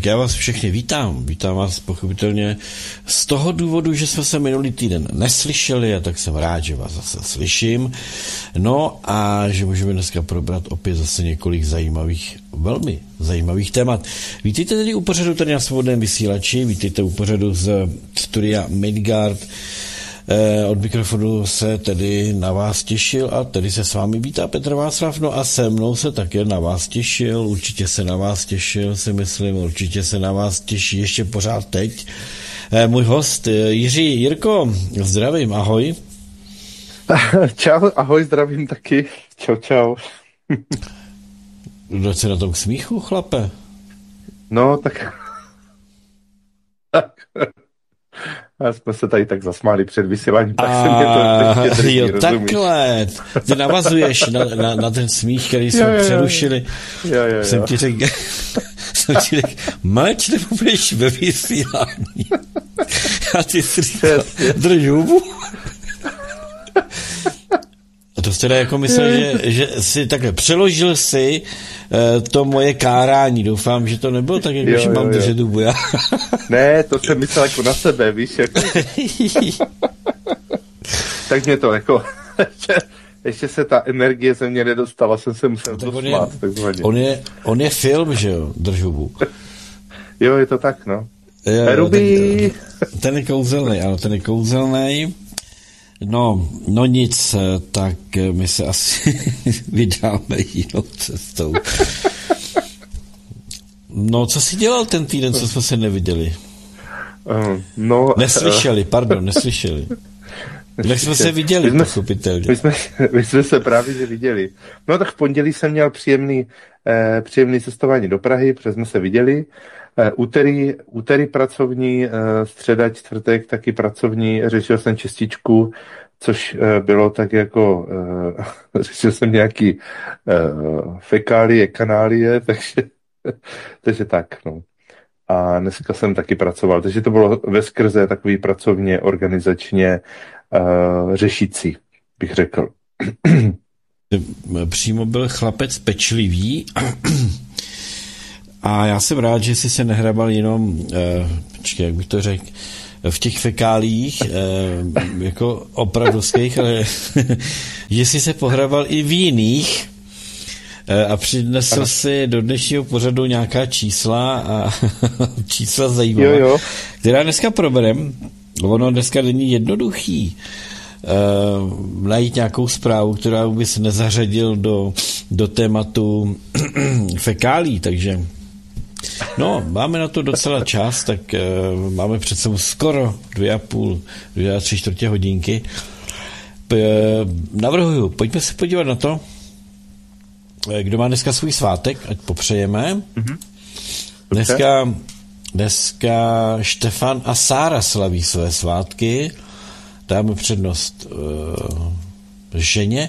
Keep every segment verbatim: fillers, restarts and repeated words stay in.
Tak já vás všechny vítám. Vítám vás pochopitelně z toho důvodu, že jsme se minulý týden neslyšeli a tak jsem rád, že vás zase slyším. No a že můžeme dneska probrat opět zase několik zajímavých, velmi zajímavých témat. Vítejte tedy u pořadu tady na Svobodném vysílači, vítejte u pořadu z studia Midgard. Eh, od mikrofonu se tedy na vás těšil a tedy se s vámi vítá Petr Václav, no a se mnou se také na vás těšil, určitě se na vás těšil, si myslím, určitě se na vás těší ještě pořád teď. Eh, můj host Jiří. Jirko, zdravím, ahoj. Čau, ahoj, zdravím taky, čau, čau. Kdo se na tom k smíchu, chlape? No, tak... tak... A jsme se tady tak zasmáli před vysíláním, tak se mě to teď drží, jo, rozumíš? takhle. Ty navazuješ na, na, na ten smích, který jsme jo, jo, přerušili. Jo, jo, jo. Jsem ti řekl, jsem ti řekl, mať, nebo budeš ve vysílání? A ty jsi říkal, drž hubu. A to jsi teda jako myslel, že, že jsi takhle přeložil si uh, to moje kárání. Doufám, že to nebylo tak, jak když mám držet hubu já. Ne, to jsem myslel jako na sebe, víš, jako... tak mě to jako... ještě, ještě se ta energie ze mě nedostala, jsem se musel tak dosmát. On je, on, je, on je film, že jo, drž hubu. Jo, je to tak, no. Jo, Ruby. Ten, ten je kouzelný, ano, ten je kouzelný. No, no nic, tak my se asi vydáme jinou cestou. No, co jsi dělal ten týden, co jsme se neviděli? Uh, no, neslyšeli, pardon, neslyšeli. Jak jsme se viděli, my jsme, pochopitelně. My jsme, my jsme se právě viděli. No tak v pondělí jsem měl příjemný, eh, příjemný cestování do Prahy, protože jsme se viděli. Eh, úterý, úterý pracovní, eh, středa, čtvrtek taky pracovní, řešil jsem čističku, což eh, bylo tak jako, eh, řešil jsem nějaký eh, fekálie, kanálie, takže, takže tak, no. A dneska jsem taky pracoval, takže to bylo veskrze takový pracovně, organizačně uh, řešící, bych řekl. Přímo byl chlapec pečlivý a já jsem rád, že jsi se nehrabal jenom, uh, počkej, jak bych to řekl, v těch fekálích, uh, jako opravdovských, ale že jsi se pohrabal i v jiných a přinesl Aha. si do dnešního pořadu nějaká čísla a čísla zajímavá, jo, jo. která dneska proberem. Ono dneska není jednoduchý uh, najít nějakou zprávu, která by se nezařadil do, do tématu fekálí, takže no, máme na to docela čas, tak uh, máme před sebou skoro dvě a půl, dvě a tři čtvrtě hodinky. P- navrhuju, pojďme se podívat na to, kdo má dneska svůj svátek, ať popřejeme. Mm-hmm. Dneska, dneska Štefan a Sára slaví své svátky. Dáme přednost uh, ženě.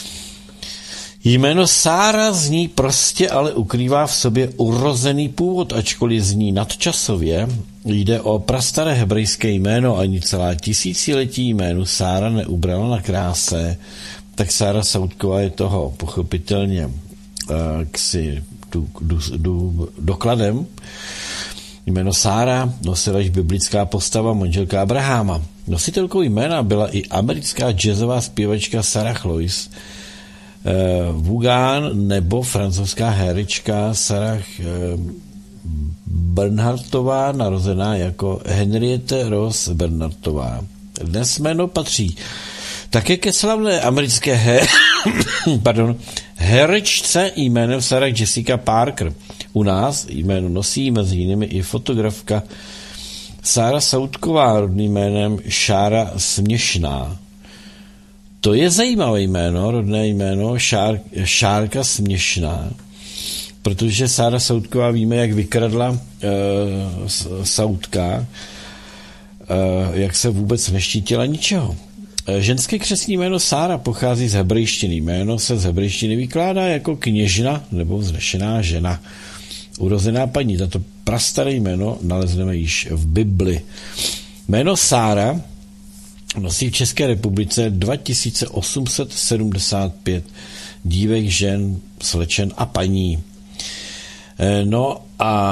Jméno Sára zní prostě, ale ukrývá v sobě urozený původ, ačkoliv zní nadčasově. Jde o prastaré hebrejské jméno, ani celá tisíciletí jménu Sára neubrala na kráse. Tak Sára Sautková je toho pochopitelně uh, ksi du, du, du, dokladem. Jméno Sára nosila již biblická postava manželka Abraháma. Nositelkou jména byla i americká jazzová zpěvačka Sarah Lois uh, Vaughan nebo francouzská herečka Sarah uh, Bernhardtová, narozená jako Henriette Rose Bernhardtová. Dnes jméno patří také ke slavné americké he- pardon, herečce jménem Sarah Jessica Parker. U nás jméno nosí mezi jinými i fotografka Sára Sautková, rodným jménem Šára Směšná. To je zajímavé jméno, rodné jméno Šár, Šárka Směšná, protože Sára Sautková víme, jak vykradla uh, Sautka, uh, jak se vůbec neštítila ničeho. Ženské křestní jméno Sára pochází z hebrejštiny. Jméno se z hebrejštiny vykládá jako kněžna nebo vznešená žena. Urozená paní. Tato prastaré jméno nalezneme již v Bibli. Jméno Sára nosí v České republice dva tisíce osm set sedmdesát pět dívek, žen, slečen a paní. No a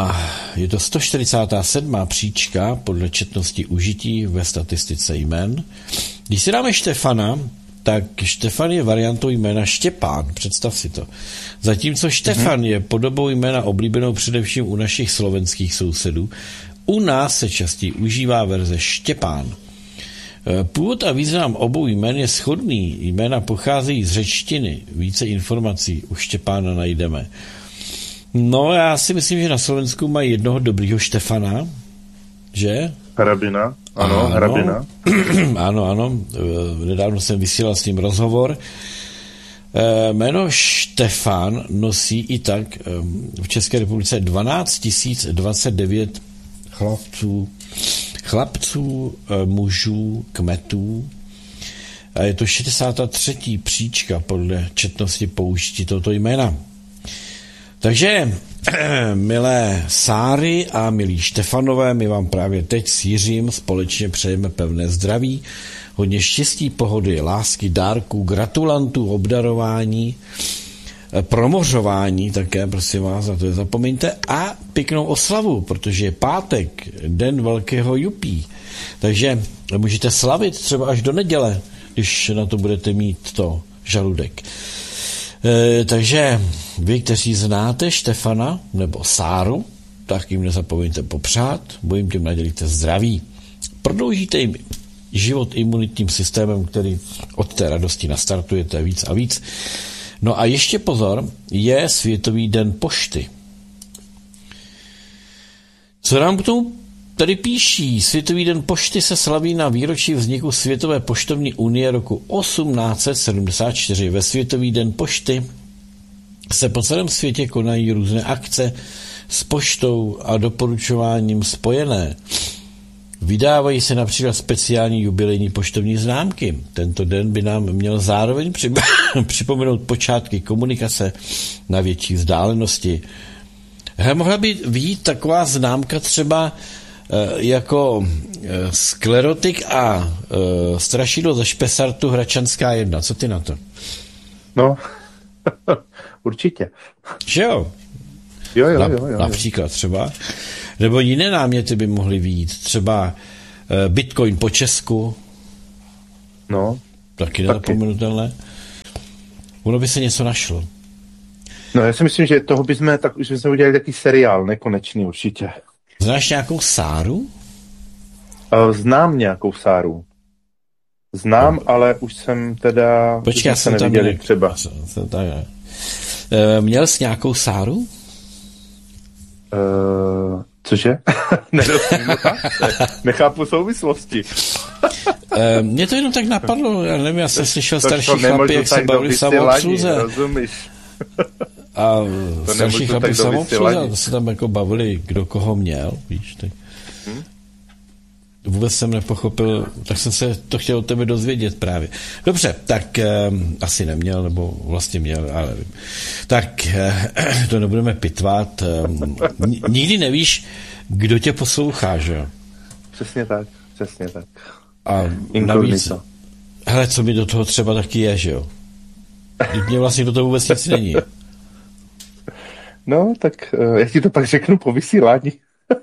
je to sto čtyřicátá sedmá příčka podle četnosti užití ve statistice jmen. Když si dáme Štefana, tak Štefan je variantou jména Štěpán, představ si to. Zatímco Štefan je podobou jména oblíbenou především u našich slovenských sousedů, u nás se častěji užívá verze Štěpán. Původ a význam obou jmén je shodný. Jména pocházejí z řečtiny. Více informací u Štěpána najdeme. No, já si myslím, že na Slovensku mají jednoho dobrýho Štefana, že? Hrabina, ano, ano, Hrabina. Ano, ano, nedávno jsem vysílal s ním rozhovor. Jméno Štefan nosí i tak v České republice dvanáct tisíc dvacet devět chlapců, chlapců, mužů, kmetů. A je to šedesátá třetí příčka podle četnosti použití tohoto jména. Takže, milé Sáry a milí Štefanové, my vám právě teď s Jiřím společně přejeme pevné zdraví, hodně štěstí, pohody, lásky, dárků, gratulantů, obdarování, promořování také, prosím vás, na to je zapomeňte, a pěknou oslavu, protože je pátek, den velkého jupí. Takže můžete slavit třeba až do neděle, když na to budete mít to žaludek. E, takže vy, kteří znáte Štefana nebo Sáru, tak jim nezapomeňte popřát, bo jim tím nadělíte zdraví. Prodloužíte jim život imunitním systémem, který od té radosti nastartujete víc a víc. No a ještě pozor, je Světový den pošty. Co nám k tomu tady píší? Světový den pošty se slaví na výročí vzniku Světové poštovní unie roku osmnáct set sedmdesát čtyři. Ve Světový den pošty se po celém světě konají různé akce s poštou a doporučováním spojené. Vydávají se například speciální jubilejní poštovní známky. Tento den by nám měl zároveň připomenout počátky komunikace na větší vzdálenosti. He, mohla by vyjít taková známka třeba e, jako e, sklerotik a e, strašidlo ze Špesartu Hračanská jedna. Co ty na to? No, určitě. Že jo? Jo, jo, jo, jo. Například třeba. Nebo jiné náměty by mohly vyjít. Třeba e, Bitcoin po Česku. No. Taky nezapomenutelné. Ono by se něco našlo. No, já si myslím, že toho bychom, tak už bychom udělali takový seriál, nekonečný určitě. Znáš nějakou Sáru? Znám nějakou Sáru. Znám, no. Ale už jsem teda... Počkej, já jsem tam neviděli třeba. Jsem tam, e, měl jsi nějakou Sáru? Uh, cože? Nerozumím, nechápu souvislosti. e, Mně to jenom tak napadlo, já nevím, já jsem slyšel starší chlapy, jak se bavili v samoobsluze. Rozumíš? A starší chlapy v samoobsluze, to se tam jako bavili, kdo koho měl, víš, tak. Hmm? Vůbec jsem nepochopil, tak jsem se to chtěl od tebe dozvědět právě. Dobře, tak um, asi neměl, nebo vlastně měl, ale nevím. Tak uh, to nebudeme pitvat. Um, nikdy nevíš, kdo tě poslouchá, že jo? Přesně tak, přesně tak. A navíc, hele, co mi do toho třeba taky je, že jo? Mně vlastně do toho vůbec nic není. No, tak uh, jak ti to pak řeknu po vysílání.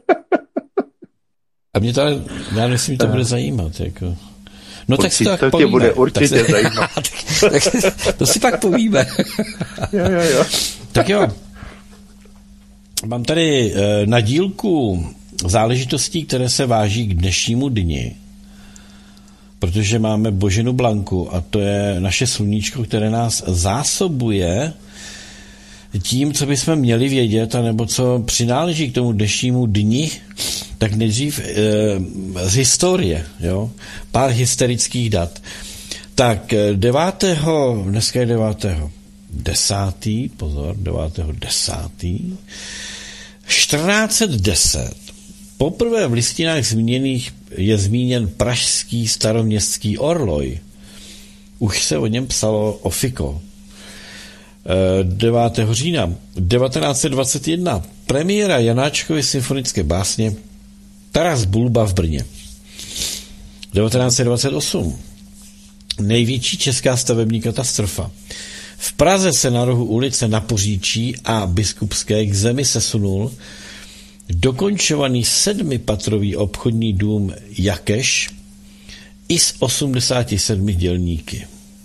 A mě to, já myslím, že to bude zajímat, jako. No určitě, tak si to tak to povíme. tě bude určitě se... zajímat. tak, tak, to si pak povíme. jo, jo, jo. Tak jo. Mám tady e, na dílku záležitostí, které se váží k dnešnímu dni, protože máme Boženu Blanku a to je naše sluníčko, které nás zásobuje tím, co bychom měli vědět, anebo co přináleží k tomu dnešnímu dni, tak nejdřív e, z historie, jo, pár historických dat. Tak devátého dneska je devátého desátý pozor, devátého desátý čtrnáct set deset poprvé v listinách zmíněných je zmíněn pražský staroměstský orloj. Už se o něm psalo ofiko. devátého října devatenáct set dvacet jedna premiéra Janáčkovy symfonické básně Taras Bulba v Brně. devatenáct set dvacet osm největší česká stavební katastrofa. V Praze se na rohu ulice Na Poříčí a Biskupské k zemi sesunul dokončovaný sedmipatrový obchodní dům Jakeš i s osmdesáti sedmi dělníky.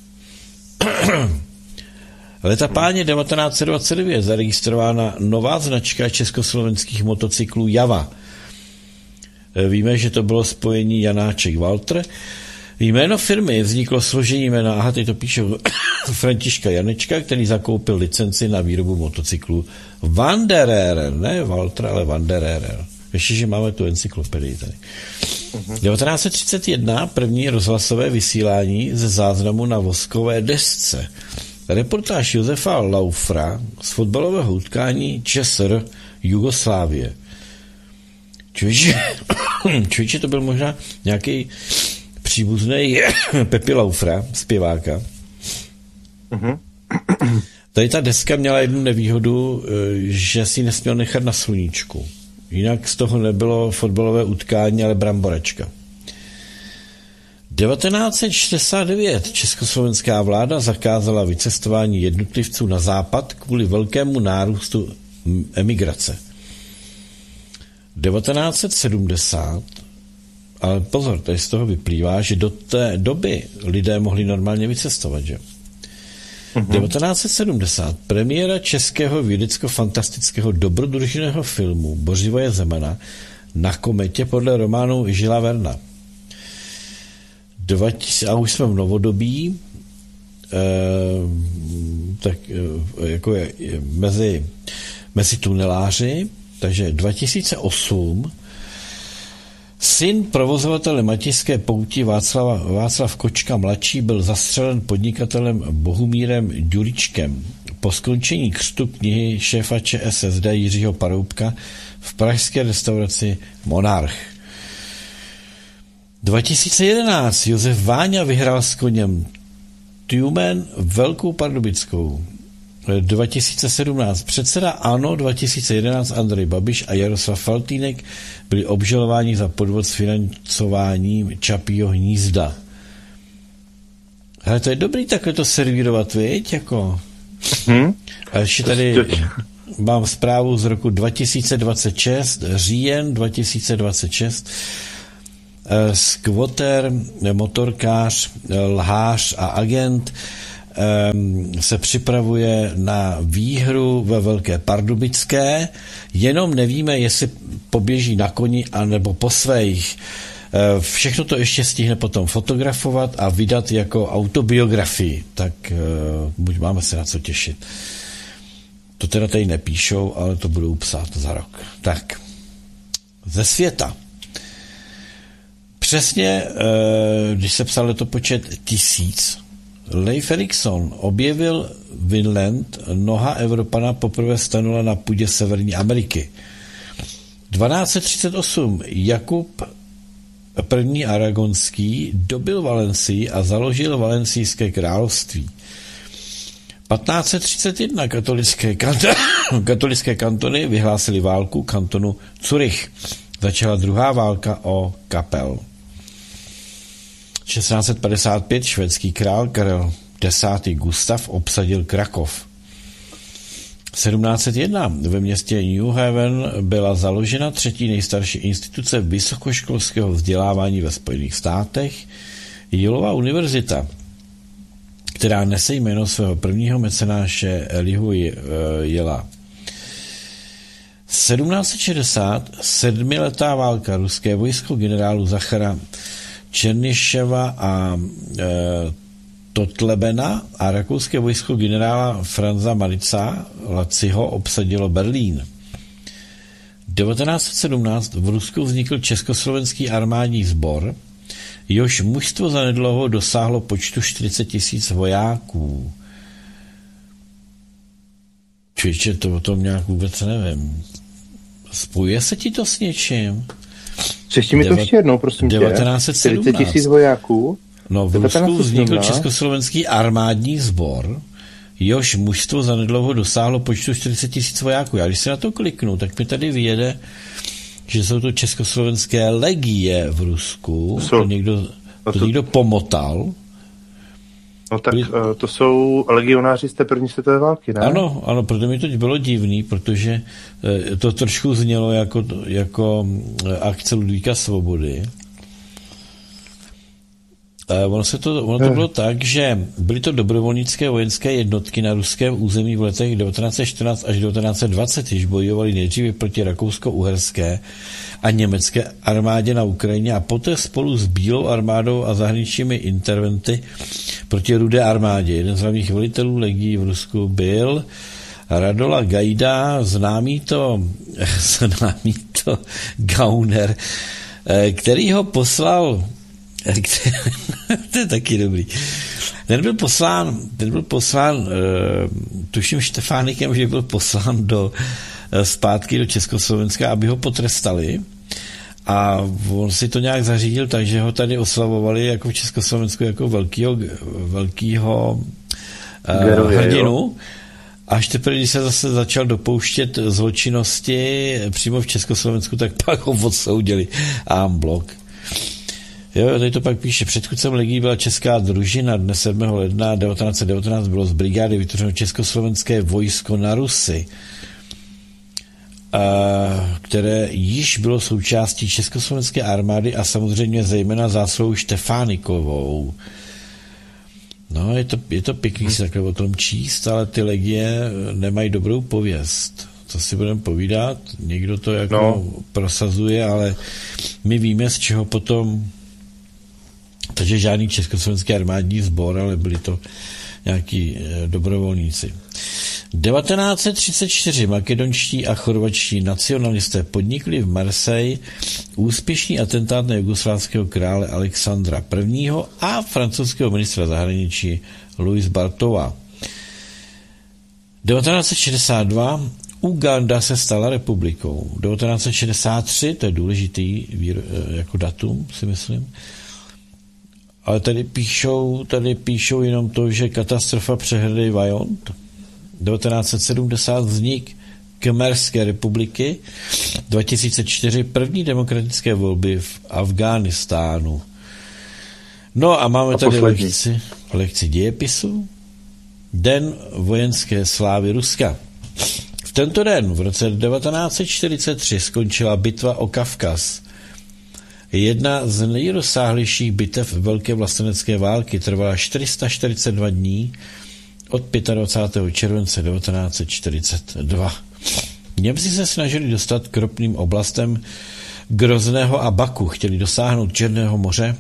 Leta páně devatenáct set dvacet devět zaregistrována nová značka československých motocyklů Java. Víme, že to bylo spojení Janáček Walter. Jméno firmy vzniklo složení jména, aha, teď to píšou, Františka Janečka, který zakoupil licenci na výrobu motocyklů Wanderer, ne Walter, ale Wanderer. Ještě, že máme tu encyklopedii tady. Uh-huh. devatenáct set třicet jedna první rozhlasové vysílání ze záznamu na voskové desce. Reportáž Josefa Laufra z fotbalového utkání ČSR Jugoslávie. Člověče, člověče, to byl možná nějaký příbuzný Pepi Laufra, zpěváka. Uh-huh. Tady ta deska měla jednu nevýhodu, že si nesměl nechat na sluníčku. Jinak z toho nebylo fotbalové utkání, ale bramboračka. devatenáct set šedesát devět československá vláda zakázala vycestování jednotlivců na západ kvůli velkému nárůstu emigrace. devatenáct set sedmdesát, ale pozor, tady z toho vyplývá, že do té doby lidé mohli normálně vycestovat, že? Uh-huh. devatenáct set sedmdesát premiéra českého vědecko-fantastického dobrodružného filmu Bořivoje Zemana Na kometě podle románu Žila Verna. A už jsme v novodobí, eh, tak eh, jako je, je mezi, mezi tuneláři, takže dva tisíce osm syn provozovatele Matějské pouti Václav, Václav Kočka mladší byl zastřelen podnikatelem Bohumírem Ďuričkem po skončení křtu knihy šéfa ČSSD Jiřího Paroubka v pražské restauraci Monarch. dva tisíce jedenáct Josef Váňa vyhrál s koněm Tumen Velkou Pardubickou. dva tisíce sedmnáct předseda ANO, dva tisíce jedenáct Andrej Babiš a Jaroslav Faltýnek byli obžalováni za podvod s financováním Čapího hnízda. Hele, to je dobrý takhle to servírovat, viď? Jako. Hmm. A ještě tady mám zprávu z roku dva tisíce dvacet šest, říjen dva tisíce dvacet šest. Skvoter, motorkář, lhář a agent se připravuje na výhru ve Velké Pardubické, jenom nevíme, jestli poběží na koni anebo po svých. Všechno to ještě stihne potom fotografovat a vydat jako autobiografii, tak buď máme se na co těšit. To teda tady nepíšou, ale to budou psát za rok. Tak, ze světa. Přesně, když se psal letopočet tisíc, Leif Erikson objevil Vinland, noha Evropana poprvé stanula na půdě Severní Ameriky. dvanáct set třicet osm Jakub I. Aragonský dobil Valencii a založil Valencijské království. patnáct set třicet jedna katolické, kant- katolické kantony vyhlásili válku kantonu Curych. Začala druhá válka o Kapel. šestnáct set padesát pět švédský král Karel X. Gustav obsadil Krakov. sedmnáct set jedna ve městě New Haven byla založena třetí nejstarší instituce vysokoškolského vzdělávání ve Spojených státech, Yaleova univerzita, která nese jméno svého prvního mecenáše Elihu Jela. sedmnáct set šedesát sedmiletá válka ruské vojsko generálu Zachara Černyševa a e, Totlebena a rakouské vojsko generála Franza Marica Laciho obsadilo Berlín. devatenáct set sedmnáct v Rusku vznikl Československý armádní sbor, jehož mužstvo zanedlouho dosáhlo počtu čtyřicet tisíc vojáků. Čeče, to o tom nějak vůbec nevím. Spojuje se ti to s něčím? Přeště mi to ještě jednou, prosím tě. devatenáct set sedmnáct čtyřicet tisíc vojáků. No, v Rusku vznikl Československý armádní sbor, jehož mužstvo zanedlouho dosáhlo počtu čtyřicet tisíc vojáků. Já když se na to kliknu, tak mi tady vyjede, že jsou to československé legie v Rusku. To někdo, to někdo pomotal. No tak byli... to jsou legionáři z té první světové války, ne? Ano, ano, proto mi to bylo divný, protože to trošku znělo jako, jako akce Ludvíka Svobody. Ono, se to, ono to bylo tak, že byly to dobrovolnické vojenské jednotky na ruském území v letech devatenáct set čtrnáct až devatenáct set dvacet, již bojovali nejdříve proti rakousko-uherské a německé armádě na Ukrajině a poté spolu s Bílou armádou a zahraničními interventy proti Rudé armádě. Jeden z hlavních velitelů legií v Rusku byl Radola Gajda, známý to, známý to Gauner, který ho poslal to je taky dobrý. Ten byl poslán, ten byl poslán, uh, tuším Štefánikem, že byl poslán do, uh, zpátky do Československa, aby ho potrestali. A on si to nějak zařídil, takže ho tady oslavovali jako v Československu jako velkýho, velkýho uh, hrdinu. Až teprve, když se zase začal dopouštět zločinnosti přímo v Československu, tak pak ho odsoudili en bloc. Jo, tady to pak píše, předchůdcem legií byla česká družina, dne sedmého ledna devatenáct set devatenáct bylo z brigády vytvořeno československé vojsko na Rusy, které již bylo součástí československé armády a samozřejmě zejména zásluhou Štefánikovou. No, je to, je to pěkný si takhle o tom číst, ale ty legie nemají dobrou pověst. Co si budeme povídat, někdo to jako no. prosazuje, ale my víme, z čeho potom. Takže žádný československý armádní sbor, ale byli to nějaký e, dobrovolníci. devatenáct set třicet čtyři makedonští a chorvatští nacionalisté podnikli v Marseille úspěšný atentát na jugoslávského krále Alexandra I. a francouzského ministra zahraničí Louis Bartova. devatenáct set šedesát dva Uganda se stala republikou. devatenáct set šedesát tři, to je důležitý jako datum, si myslím. Ale tady píšou, tady píšou jenom to, že katastrofa přehrady Vajont. devatenáct set sedmdesát vznik Khmerské republiky. dva tisíce čtyři první demokratické volby v Afghánistánu. No a máme a tady lekci, lekci dějepisu. Den vojenské slávy Ruska. V tento den v roce devatenáct set čtyřicet tři skončila bitva o Kavkaz. Jedna z nejrozsáhlejších bitev Velké vlastenecké války, trvala čtyři sta čtyřicet dva dní od dvacátého pátého července devatenáct set čtyřicet dva. Němci se snažili dostat k ropným oblastem Grozného a Baku, chtěli dosáhnout Černého moře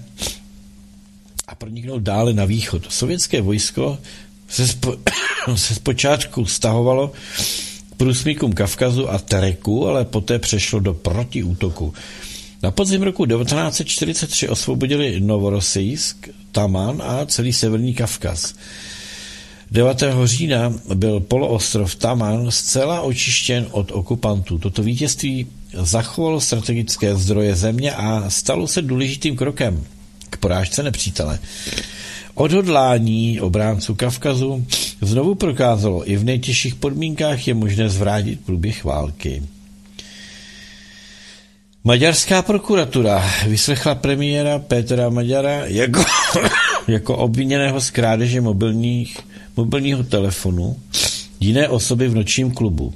a proniknout dále na východ. Sovětské vojsko se, spo, se zpočátku stahovalo k průsmykům Kavkazu a Tereku, ale poté přešlo do protiútoku. Na podzim roku devatenáct set čtyřicet tři osvobodili Novorossijsk, Taman a celý severní Kavkaz. devátého října byl poloostrov Taman zcela očištěn od okupantů. Toto vítězství zachovalo strategické zdroje země a stalo se důležitým krokem k porážce nepřítele. Odhodlání obránců Kavkazu znovu prokázalo, i v nejtěžších podmínkách je možné zvrátit průběh války. Maďarská prokuratura vyslechla premiéra Petra Maďara jako, jako obviněného z krádeže mobilních, mobilního telefonu jiné osoby v nočním klubu.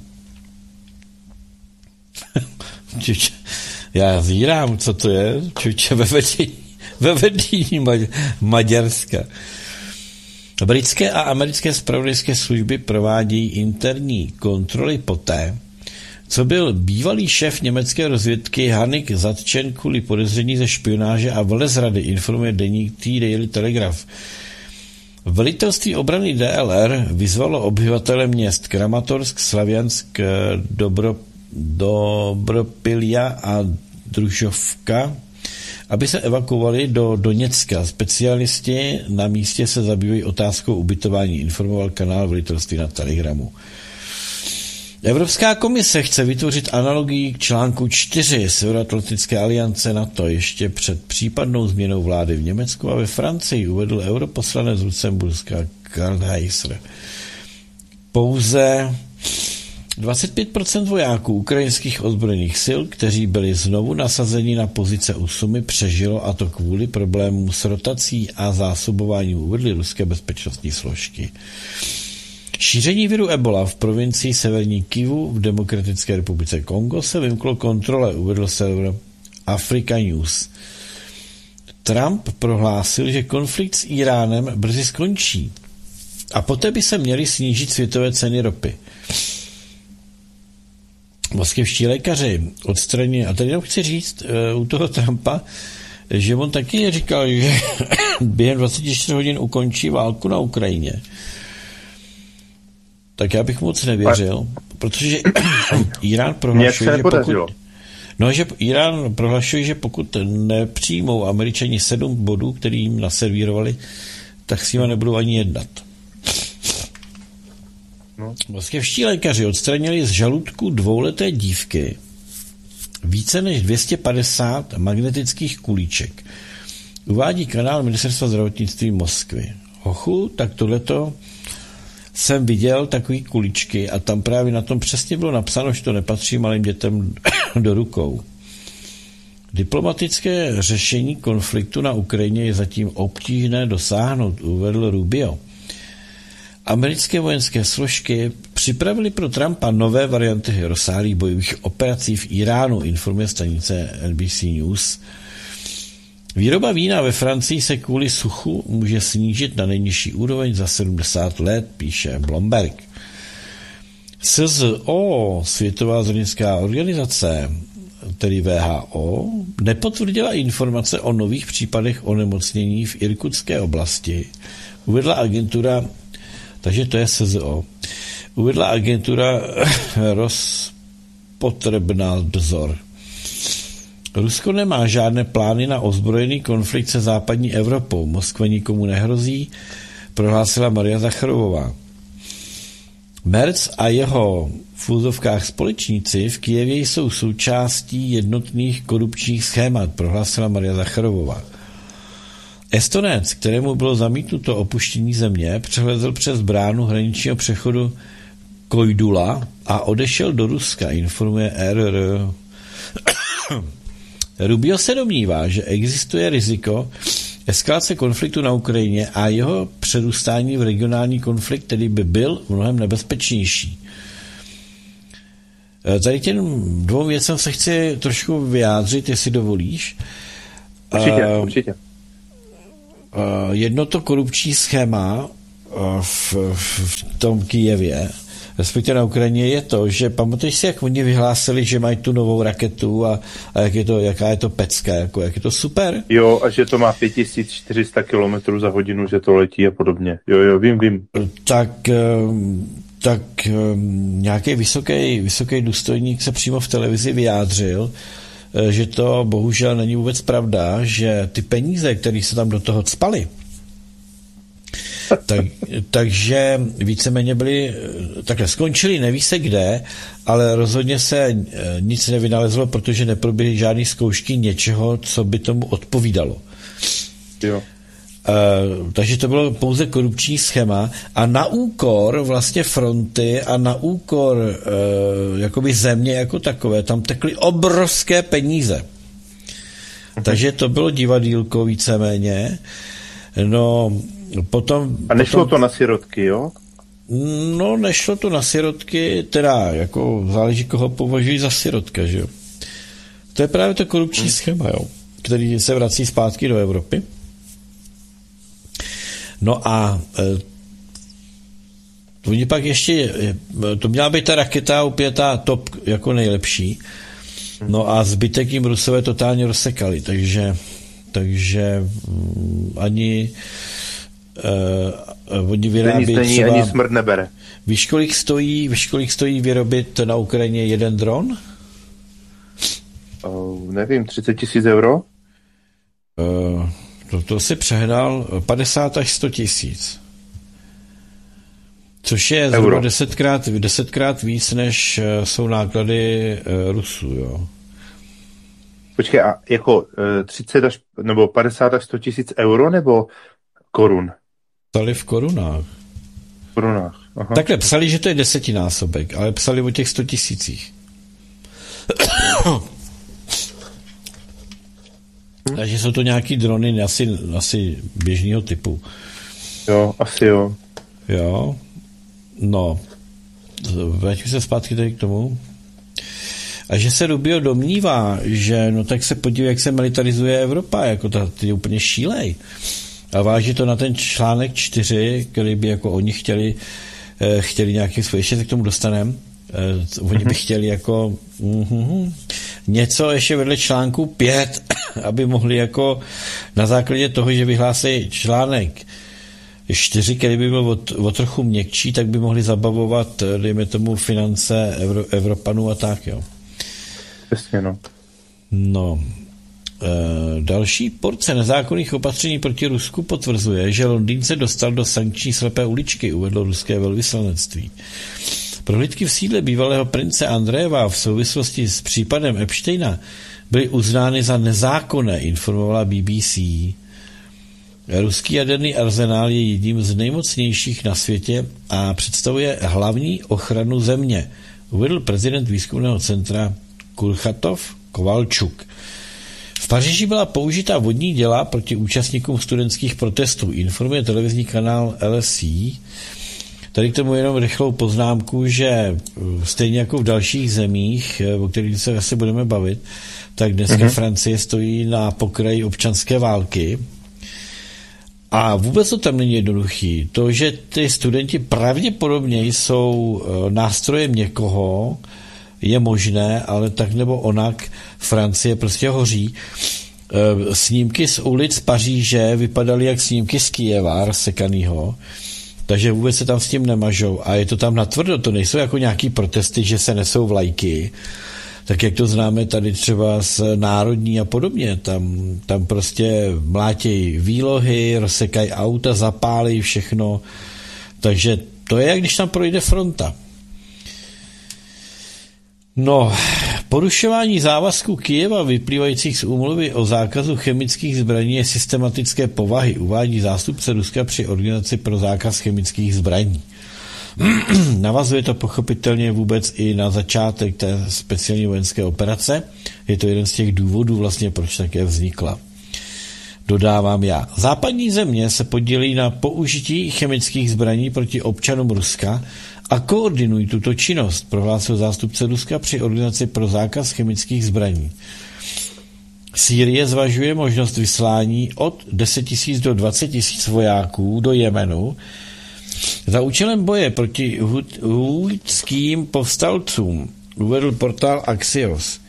Čuče, já zírám, co to je, čuče, ve vedení, ve vedení Maďarska. Britské a americké zpravodajské služby provádějí interní kontroly poté, co byl bývalý šéf německé rozvědky Hanik zatčen kvůli podezření ze špionáže a velezrady, informuje deník Daily Telegraph. Velitelství obrany D L R vyzvalo obyvatele měst Kramatorsk, Slaviansk, Dobro, Dobropilja a Družovka, aby se evakuovali do Doněcka. Specialisti na místě se zabývají otázkou ubytování, informoval kanál velitelství na Telegramu. Evropská komise chce vytvořit analogii k článku čtyři Severoatlantické aliance NATO ještě před případnou změnou vlády v Německu a ve Francii, uvedl europoslanec z Lucemburska Karl Heiser. Pouze dvacet pět procent vojáků ukrajinských ozbrojených sil, kteří byli znovu nasazeni na pozice u Sumy, přežilo, a to kvůli problémům s rotací a zásobováním, uvedly ruské bezpečnostní složky. Šíření viru Ebola v provincii Severní Kivu v Demokratické republice Kongo se vymklo kontrole, uvedl server Africa News. Trump prohlásil, že konflikt s Iránem brzy skončí a poté by se měly snížit světové ceny ropy. Moskevští lékaři odstranili, a tady jenom chci říct uh, u toho Trumpa, že on taky říkal, že během dvacet čtyři hodin ukončí válku na Ukrajině. Tak já bych moc nevěřil, protože Irán prohlašuje, že pokud, no, že Irán prohlašuje, že pokud nepřijmou Američani sedm bodů, který jim naservírovali, tak s nimi nebudou ani jednat. No. Moskevští lékaři odstranili z žaludku dvouleté dívky více než dvě stě padesát magnetických kulíček. Uvádí kanál Ministerstva zdravotnictví Moskvy. Hochu, tak tohleto jsem viděl takový kuličky a tam právě na tom přesně bylo napsáno, že to nepatří malým dětem do rukou. Diplomatické řešení konfliktu na Ukrajině je zatím obtížné dosáhnout, uvedl Rubio. Americké vojenské složky připravily pro Trumpa nové varianty rozsáhlých bojových operací v Iránu, informuje stanice N B C News. Výroba vína ve Francii se kvůli suchu může snížit na nejnižší úroveň za sedmdesát let, píše Bloomberg. S Z O, Světová zdravotnická organizace, tedy W H O, nepotvrdila informace o nových případech onemocnění v Irkutské oblasti. Uvedla agentura, takže to je S Z O, uvedla agentura Rospotrebnadzor. Rusko nemá žádné plány na ozbrojený konflikt se západní Evropou. Moskva nikomu nehrozí, prohlásila Maria Zacharovová. Merc a jeho v úzovkách společníci v Kyjevě jsou součástí jednotných korupčních schémat, prohlásila Maria Zacharovová. Estonec, kterému bylo zamítnuto opuštění země, přelezl přes bránu hraničního přechodu Kojdula a odešel do Ruska, informuje R R. Rubio se domnívá, že existuje riziko eskalace konfliktu na Ukrajině a jeho přerůstání v regionální konflikt, který by byl mnohem nebezpečnější. Tady těm dvou věcem se chci trošku vyjádřit, jestli dovolíš. Určitě, uh, určitě. Uh, jedno to korupční schéma uh, v, v tom Kyjevě, respektive na Ukrajině, je to, že pamatuješ si, jak oni vyhlásili, že mají tu novou raketu a, a jak je to, jaká je to pecka, jako, jak je to super. Jo, a že to má pět tisíc čtyři sta kilometrů za hodinu, že to letí a podobně. Jo, jo, vím, vím. Tak, tak nějaký vysoký, vysoký důstojník se přímo v televizi vyjádřil, že to bohužel není vůbec pravda, že ty peníze, které se tam do toho cpaly, tak, takže víceméně byli, takhle skončili, neví se kde, ale rozhodně se nic nevynalezlo, protože neproběhly žádné zkoušky něčeho, co by tomu odpovídalo. Jo. Uh, takže to bylo pouze korupční schéma a na úkor vlastně fronty a na úkor uh, jakoby země jako takové, tam tekly obrovské peníze. Uh-huh. Takže to bylo divadýlko víceméně. No, potom... A nešlo potom, to na sirotky, jo? No, nešlo to na sirotky, teda jako záleží, koho považují za sirotka, že jo. To je právě to korupční hmm. schéma, jo, který se vrací zpátky do Evropy. No a e, oni pak ještě, to měla být ta raketa opět ta top jako nejlepší, no a zbytek jim Rusové totálně rozsekali, takže takže um, ani uh, oni vyrábí není, třeba... Ani smrt nebere. Víš, kolik stojí, víš, kolik stojí vyrobit na Ukrajině jeden dron? Uh, nevím, třicet tisíc euro? Uh, to, to si přehnal padesát až sto tisíc. Což je zhruba desetkrát, desetkrát víc, než uh, jsou náklady uh, Rusů, jo. Počkej, a jako uh, třicet až, nebo padesát až sto tisíc euro, nebo korun? Stali v korunách. V korunách, Aha. Takhle psali, že to je desetinásobek, ale psali o těch sto tisících. Takže jsou to nějaký drony asi, asi běžného typu. Jo, asi jo. Jo, no, vrátím se zpátky tady k tomu. A že se Rubio domnívá, že no tak se podívej, jak se militarizuje Evropa, jako to je úplně šílej. A váží to na ten článek čtyři, který by jako oni chtěli, eh, chtěli nějakým způsobem, ještě se k tomu dostaneme, eh, oni by chtěli jako mm, něco ještě vedle článku pět, aby mohli jako na základě toho, že vyhlásí článek čtyři, který by byl o, o trochu měkčí, tak by mohli zabavovat, dejme tomu, finance Evro, Evropanů a tak, jo. Přesně, no. No. E, další porce nezákonných opatření proti Rusku potvrzuje, že Londýn se dostal do sankční slepé uličky, uvedlo ruské velvyslanectví. Prohlídky v sídle bývalého prince Andrejeva v souvislosti s případem Epsteina byly uznány za nezákonné, informovala B B C. Ruský jaderný arzenál je jedním z nejmocnějších na světě a představuje hlavní ochranu země, uvedl prezident výzkumného centra Kurchatov Kovalčuk. V Paříži byla použita vodní děla proti účastníkům studentských protestů, informuje televizní kanál L S C. Tady k tomu jenom rychlou poznámku, že stejně jako v dalších zemích, o kterých se asi budeme bavit, tak dneska mm-hmm. Francie stojí na pokraji občanské války. A vůbec to tam není jednoduchý. To, že ty studenti pravděpodobně jsou nástrojem někoho, je možné, ale tak nebo onak Francie prostě hoří. Snímky z ulic Paříže vypadaly jak snímky z Kyjeva, rozsekanýho, takže vůbec se tam s tím nemažou. A je to tam natvrdo, to nejsou jako nějaký protesty, že se nesou vlajky, tak jak to známe tady třeba z Národní a podobně. Tam, tam prostě mlátějí výlohy, rozsekají auta, zapálí všechno. Takže to je, jak když tam projde fronta. No, porušování závazků Kyjeva vyplývajících z úmluvy o zákazu chemických zbraní je systematické povahy, uvádí zástupce Ruska při Organizaci pro zákaz chemických zbraní. Navazuje to pochopitelně vůbec i na začátek té speciální vojenské operace. Je to jeden z těch důvodů vlastně, proč také vznikla. Dodávám já. Západní země se podílí na použití chemických zbraní proti občanům Ruska a koordinují tuto činnost, prohlásil zástupce Ruska při Organizaci pro zákaz chemických zbraní. Sýrie zvažuje možnost vyslání od deset tisíc do dvacet tisíc vojáků do Jemenu za účelem boje proti hútským povstalcům, uvedl portál Axios.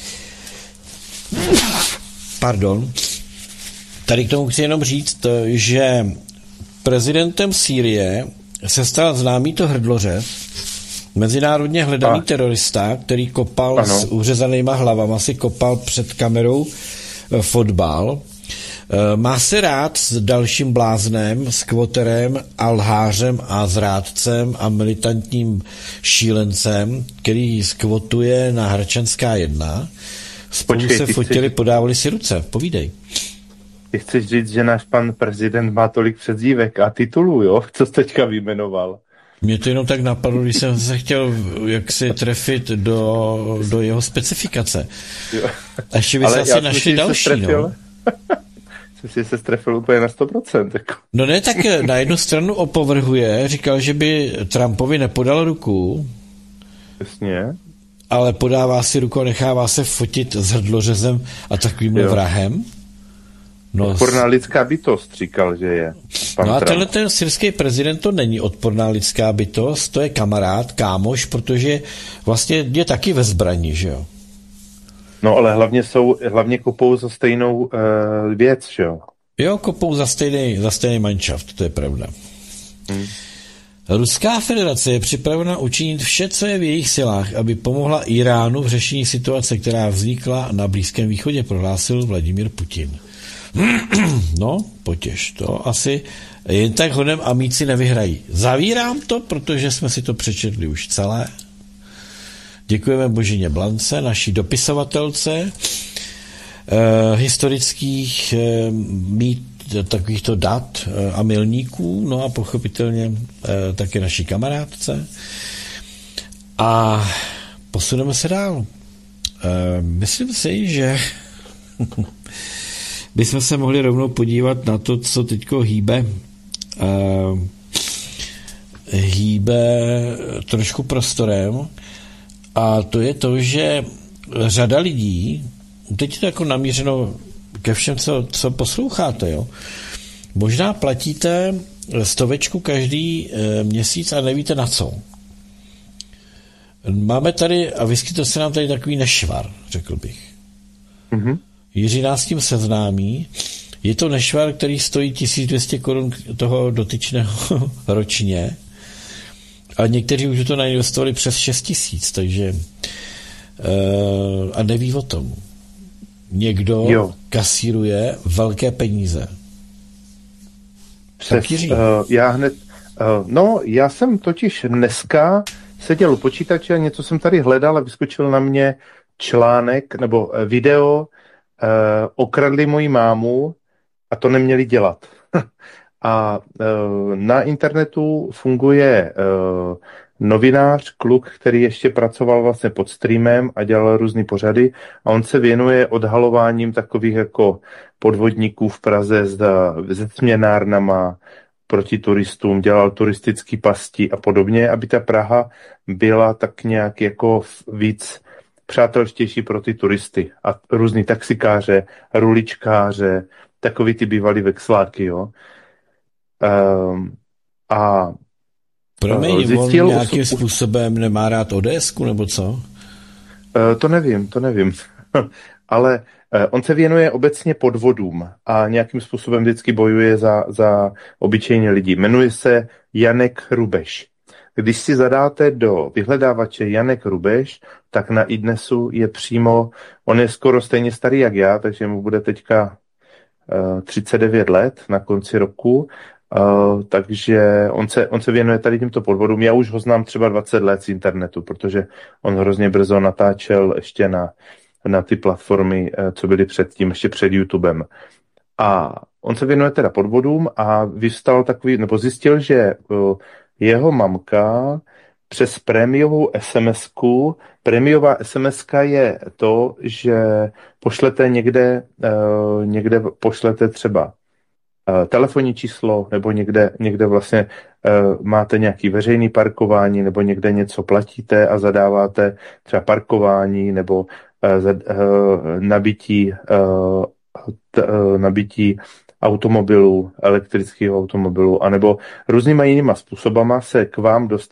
Pardon. Tady k tomu chci jenom říct, že prezidentem Sýrie se stal známý to hrdlořev, mezinárodně hledaný a. terorista, který kopal ano. s uřezanýma hlavama, si kopal před kamerou fotbal. Má se rád s dalším bláznem, skvoterem a lhářem a zrádcem a militantním šílencem, který skvotuje na Hradčanská jedna. Spolu Počkej, se fotili, chceš... podávali si ruce. Povídej. Ty chceš říct, že náš pan prezident má tolik předzívek a titulů, jo? Co jsi teďka vyjmenoval? Mě to jenom tak napadlo, když jsem se chtěl jaksi trefit do, do jeho specifikace. Jo. A ještě by se asi našli další, no. Myslím si, že se strefil úplně na sto procent. Jako. No ne, tak na jednu stranu opovrhuje, říkal, že by Trumpovi nepodal ruku. Jasně. Ale podává si ruku a nechává se fotit s hrdlořezem a takovýmhle jo. vrahem. No, odporná lidská bytost, říkal, že je. Pan no a tenhle ten syrský prezident to není odporná lidská bytost, to je kamarád, kámoš, protože vlastně je taky ve zbraní, že jo? No ale hlavně jsou, hlavně kopou za stejnou uh, věc, že jo? Jo, kopou za stejný, za stejný manšaft, to je pravda. Hmm. Ruská federace je připravena učinit vše, co je v jejich silách, aby pomohla Iránu v řešení situace, která vznikla na Blízkém východě, prohlásil Vladimír Putin. No, potěž, to asi jen tak hodem amíci nevyhrají. Zavírám to, protože jsme si to přečetli už celé. Děkujeme Božině Blance, naší dopisovatelce eh, historických eh, mít takovýchto dat a milníků, no a pochopitelně taky naší kamarádce. A posuneme se dál. Myslím si, že bychom se mohli rovnou podívat na to, co teďko hýbe hýbe trošku prostorem, a to je to, že řada lidí, teď je to jako namířeno ke všem, co, co posloucháte, jo. Možná platíte stovečku každý e, měsíc a nevíte na co. Máme tady, a vyskytl se nám tady takový nešvar, řekl bych. Mm-hmm. Jiří nás s tím seznámí. Je to nešvar, který stojí tisíc dvě stě korun toho dotyčného ročně, a někteří už to nainvestovali přes šest tisíc, takže e, a neví o tom. Někdo jo. kasíruje velké peníze. Přes, uh, já hned, uh, no, já jsem totiž dneska seděl u počítače a něco jsem tady hledal a vyskočil na mě článek nebo video, uh, okradli moji mámu a to neměli dělat. A uh, na internetu funguje uh, novinář, kluk, který ještě pracoval vlastně pod streamem a dělal různý pořady, a on se věnuje odhalováním takových jako podvodníků v Praze se směnárnama proti turistům, dělal turistický pasti a podobně, aby ta Praha byla tak nějak jako víc přátelštější pro ty turisty a různý taxikáře, ruličkáře, takový ty bývalý vexláky, jo. Um, a Promiň, on nějakým osob... způsobem nemá rád ODSku, nebo co? Uh, to nevím, to nevím. Ale uh, on se věnuje obecně podvodům a nějakým způsobem vždycky bojuje za, za obyčejní lidi. Jmenuje se Janek Rubeš. Když si zadáte do vyhledávače Janek Rubeš, tak na iDnesu je přímo, on je skoro stejně starý jak já, takže mu bude teďka uh, třicet devět let na konci roku. Uh, takže on se, on se věnuje tady těmto podvodům. Já už ho znám třeba dvacet let z internetu, protože on hrozně brzo natáčel ještě na, na ty platformy, uh, co byly předtím, ještě před YouTubem. A on se věnuje teda podvodům a vyvstal takový, nebo zjistil, že uh, jeho mamka přes prémiovou SMSku, prémiová SMSka je to, že pošlete někde, uh, někde pošlete třeba telefonní číslo, nebo někde, někde vlastně uh, máte nějaký veřejný parkování, nebo někde něco platíte a zadáváte třeba parkování, nebo uh, zad, uh, nabití, uh, t, uh, nabití automobilu, elektrického automobilu, anebo různýma jinýma způsobama se k vám dostane